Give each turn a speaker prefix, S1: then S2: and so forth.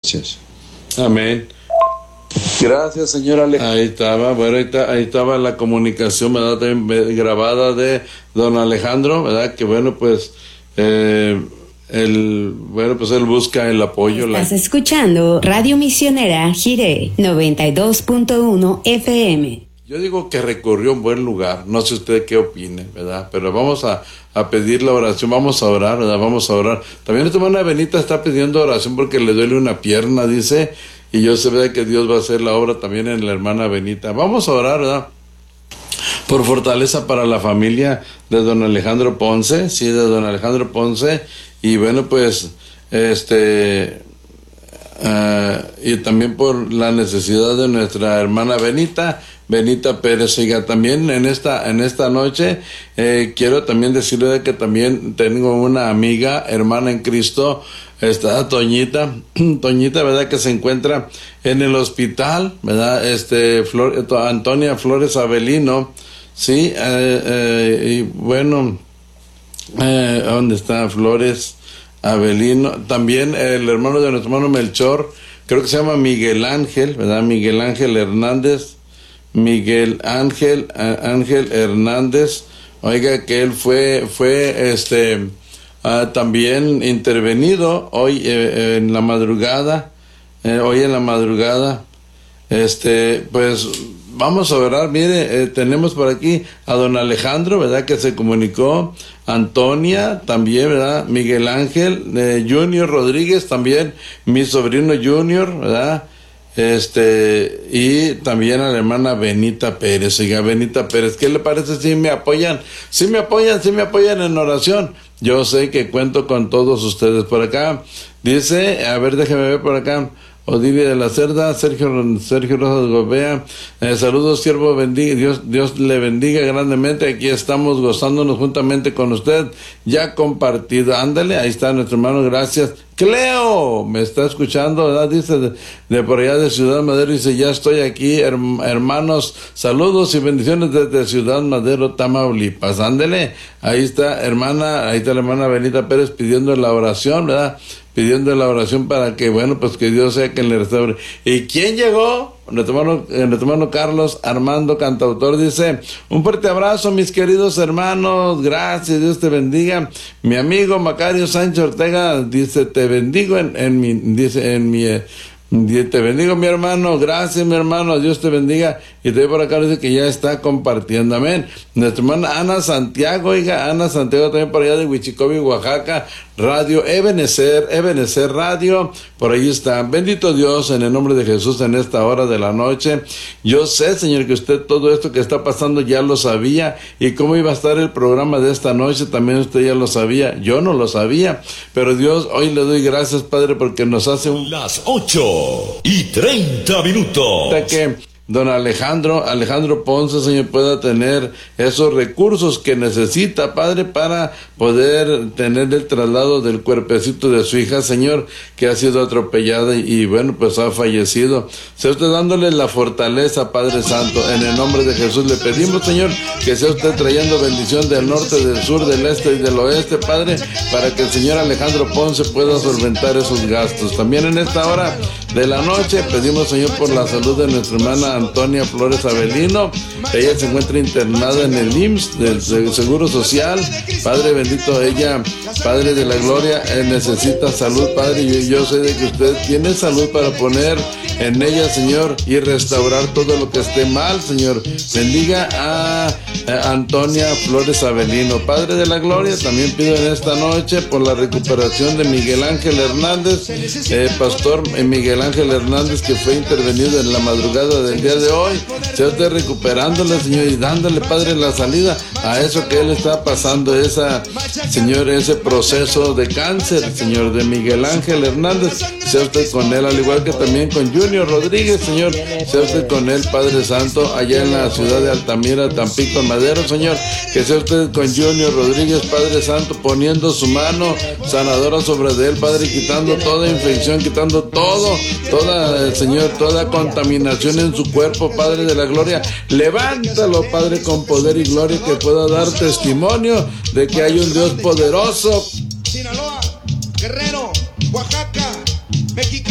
S1: Gracias.
S2: Amén.
S1: Gracias, señor Alejandro.
S2: Ahí estaba, bueno, ahí estaba la comunicación, ¿verdad? También grabada de don Alejandro, ¿verdad? Que bueno, pues, él busca el apoyo.
S3: Estás escuchando Radio Misionera Jiré 92.1 FM.
S2: Yo digo que recorrió un buen lugar, no sé usted qué opine, ¿verdad? Pero vamos a pedir la oración, vamos a orar, ¿verdad? Vamos a orar. También esta hermana Benita está pidiendo oración porque le duele una pierna, dice, y yo sé, ¿verdad?, que Dios va a hacer la obra también en la hermana Benita. Vamos a orar, ¿verdad?, por fortaleza para la familia de don Alejandro Ponce, sí, de don Alejandro Ponce, y bueno, pues, y también por la necesidad de nuestra hermana Benita Pérez. Oiga, también en esta noche quiero también decirle que también tengo una amiga, hermana en Cristo, está Toñita, ¿verdad?, que se encuentra en el hospital, ¿verdad? Antonia Flores Avelino, sí, y bueno, ¿dónde está Flores Avelino? También el hermano de nuestro hermano Melchor, creo que se llama Miguel Ángel, ¿verdad? Miguel Ángel Hernández, oiga, que él fue también intervenido hoy en la madrugada, pues vamos a orar. Mire, tenemos por aquí a don Alejandro, ¿verdad?, que se comunicó, Antonia también, ¿verdad?, Miguel Ángel, Junior Rodríguez también, mi sobrino Junior, ¿verdad?, y también a la hermana Benita Pérez. Oiga, Benita Pérez, ¿qué le parece si me apoyan? Si me apoyan en oración. Yo sé que cuento con todos ustedes. Por acá dice, a ver, déjeme ver por acá, Odilia de la Cerda, Sergio Rosas Gobea, saludos, siervo, bendiga, Dios le bendiga grandemente. Aquí estamos gozándonos juntamente con usted, ya compartido. Ándale, ahí está nuestro hermano, gracias. Cleo, me está escuchando, ¿verdad? Dice de por allá de Ciudad Madero, dice, ya estoy aquí, hermanos, saludos y bendiciones desde Ciudad Madero, Tamaulipas. Ándele, ahí está la hermana Benita Pérez pidiendo la oración, ¿verdad? Pidiendo la oración para que, bueno, pues que Dios sea quien le restaure. ¿Y quién llegó? Nuestro hermano Carlos Armando, cantautor, dice, un fuerte abrazo, mis queridos hermanos, gracias, Dios te bendiga. Mi amigo Macario Sánchez Ortega dice, te bendigo te bendigo, mi hermano, gracias, mi hermano, Dios te bendiga. Y te por acá dice que ya está compartiendo, amén. Nuestra hermana Ana Santiago, Ana Santiago también por allá de Huichicobi, Oaxaca, Radio Ebenecer Radio, por ahí está. Bendito Dios, en el nombre de Jesús, en esta hora de la noche. Yo sé, Señor, que usted todo esto que está pasando ya lo sabía, y cómo iba a estar el programa de esta noche también usted ya lo sabía. Yo no lo sabía, pero Dios, hoy le doy gracias, Padre, porque nos hace
S4: las 8:30.
S2: Que don Alejandro Ponce, Señor, pueda tener esos recursos que necesita, Padre, para poder tener el traslado del cuerpecito de su hija, Señor, que ha sido atropellada y bueno, pues ha fallecido. Sea usted dándole la fortaleza, Padre Santo, en el nombre de Jesús le pedimos, Señor, que sea usted trayendo bendición del norte, del sur, del este y del oeste, Padre, para que el Señor Alejandro Ponce pueda solventar esos gastos. También en esta hora de la noche pedimos, Señor, por la salud de nuestra hermana Antonia Flores Avelino. Ella se encuentra internada en el IMSS del Seguro Social. Padre bendito, ella, Padre de la Gloria, necesita salud, Padre, y yo sé de que usted tiene salud para poner en ella, Señor, y restaurar todo lo que esté mal, Señor. Bendiga a Antonia Flores Avelino. Padre de la Gloria, también pido en esta noche por la recuperación de Miguel Ángel Hernández, pastor Miguel Ángel Hernández, que fue intervenido en la madrugada del día de hoy. Sea usted recuperándole, Señor, y dándole, Padre, la salida a eso que él está pasando, Señor, ese proceso de cáncer, Señor, de Miguel Ángel Hernández. Sea usted con él, al igual que también con Junior Rodríguez, Señor. Sea usted con él, Padre Santo, allá en la ciudad de Altamira, Tampico, Madero, Señor. Que sea usted con Junior Rodríguez, Padre Santo, poniendo su mano sanadora sobre de él, Padre, quitando toda infección, quitando toda, Señor, toda contaminación en su cuerpo, Padre de la Gloria. Levántalo, Padre, con poder y gloria, que pueda dar testimonio de que hay un Dios poderoso.
S5: Sinaloa, Guerrero, Oaxaca, México.